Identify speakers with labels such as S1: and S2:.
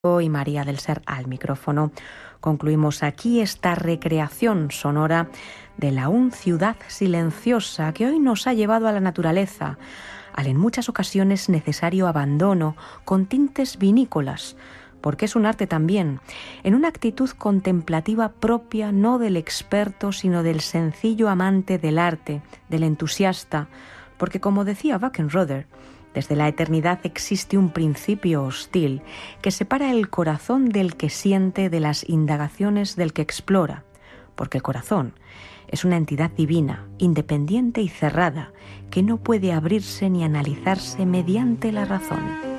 S1: y María del Ser al micrófono. Concluimos aquí esta recreación sonora de la aún ciudad silenciosa que hoy nos ha llevado a la naturaleza, al en muchas ocasiones necesario abandono con tintes vinícolas, porque es un arte también, en una actitud contemplativa propia no del experto, sino del sencillo amante del arte, del entusiasta, porque como decía Wackenroder, desde la eternidad existe un principio hostil que separa el corazón del que siente de las indagaciones del que explora, porque el corazón es una entidad divina, independiente y cerrada, que no puede abrirse ni analizarse mediante la razón.